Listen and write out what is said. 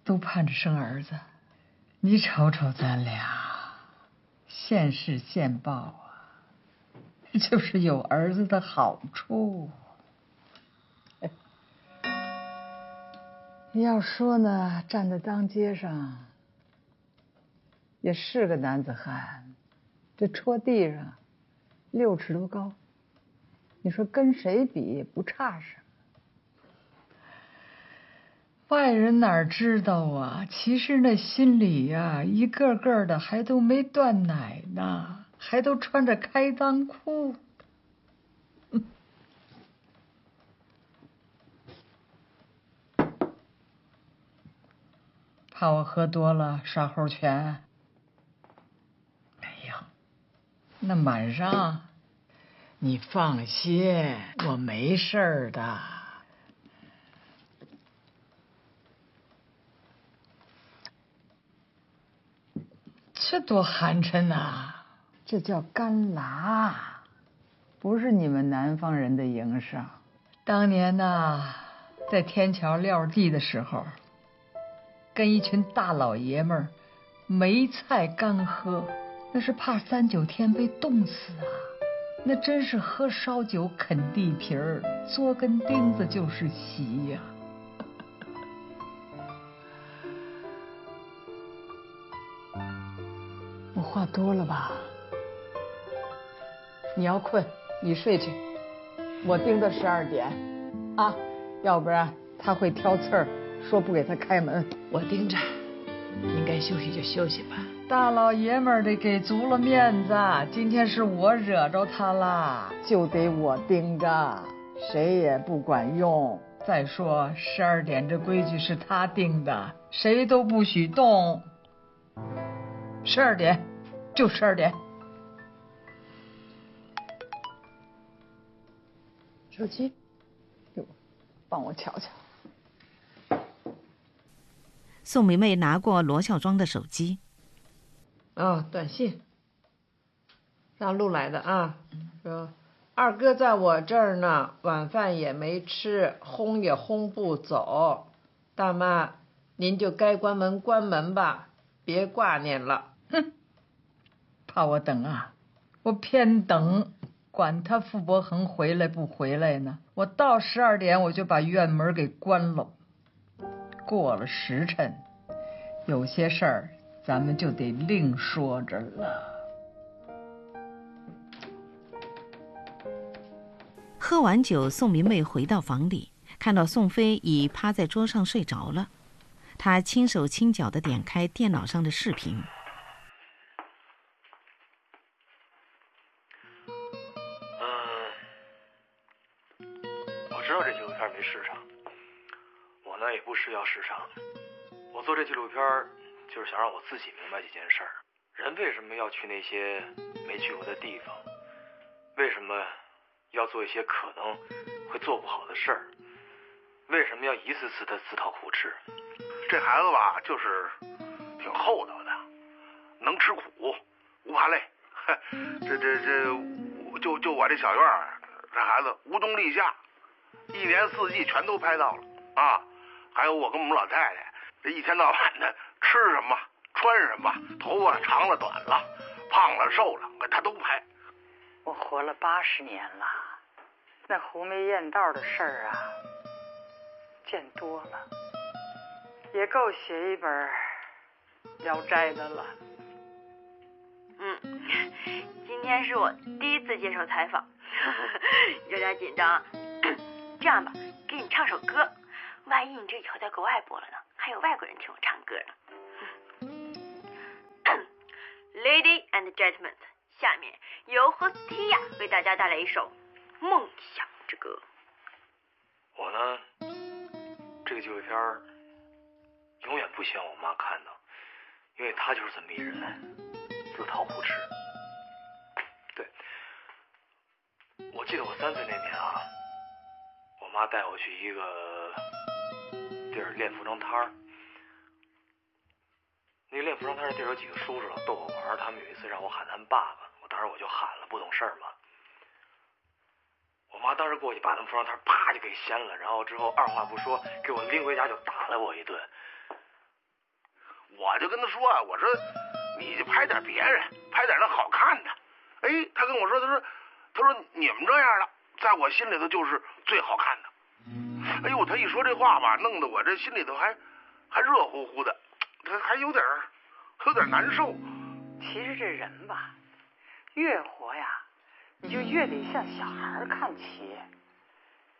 都盼着生儿子。你瞅瞅咱俩，现世现报啊，就是有儿子的好处。要说呢，站在当街上，也是个男子汉，这戳地上6尺多高，你说跟谁比也不差什么。外人哪知道啊，其实那心里呀，一个个的还都没断奶呢，还都穿着开裆裤。怕我喝多了耍猴拳？哎呀，那晚上你放心，我没事儿的。这多寒碜呐！这叫干拉，不是你们南方人的营生。当年呐，在天桥撂地的时候，跟一群大老爷们儿没菜干喝，那是怕3、9天被冻死啊！那真是喝烧酒啃地皮儿，嘬根钉子就是席呀。我话多了吧？你要困，你睡去，我盯到12点啊，要不然他会挑刺儿，说不给他开门。 我盯着，您该休息就休息吧。 大老爷们儿得给足了面子，今天是我惹着他了，就得我盯着，谁也不管用。再说12点这规矩是他定的，谁都不许动。12点，就12点。手机，给我，帮我瞧瞧。 宋梅梅拿过罗孝庄的手机。 哦，短信，让路来的啊，说二哥在我这儿呢，晚饭也没吃，轰也轰不走，大妈您就该关门关门吧，别挂念了。 哼，怕我等啊？我偏等，管他傅伯恒回来不回来呢，我到12点我就把院门给关了。过了时辰，有些事儿咱们就得另说着了。 喝完酒，宋明媚回到房里，看到宋飞已趴在桌上睡着了。她轻手轻脚地点开电脑上的视频。 我知道这纪录片没市场，我呢也不是要市场，我做这纪录片就是想让我自己明白几件事儿：人为什么要去那些没去过的地方？为什么要做一些可能会做不好的事儿？为什么要一次次的自讨苦吃？ 这孩子吧，就是挺厚道的，能吃苦，不怕累。就我这小院儿，这孩子无冬立夏，1年4季全都拍到了啊。还有我跟我们老太太，这一天到晚的吃什么穿什么，头发长了短了，胖了瘦了，他都拍。 我活了80年了，那狐媚艳道的事儿啊，见多了，也够写一本《聊斋》的了。 今天是我第一次接受采访，有点紧张。这样吧，给你唱首歌，万一你这以后在国外播了呢，还有外国人听我唱歌呢。Ladies and gentlemen， 下面由何斯提亚为大家带来一首《梦想之歌》。 我呢，这个纪录片永远不希望我妈看到，因为她就是这么一人，自讨苦吃。对，我记得我3岁那年啊，我妈带我去一个地儿练服装摊儿。那个练服装摊的地儿有几个叔叔老逗我玩，他们有一次让我喊他们爸爸，我当时我就喊了，不懂事儿嘛。我妈当时过去把他们服装摊啪就给掀了，然后之后二话不说给我拎回家就打了我一顿。 我就跟他说啊，我说你就拍点别人，拍点那好看的。哎，他跟我说，他说你们这样的，在我心里头就是最好看的。哎呦，他一说这话吧，弄得我这心里头还热乎乎的，他还有点难受。 其实这人吧，越活呀，你就越得向小孩看齐。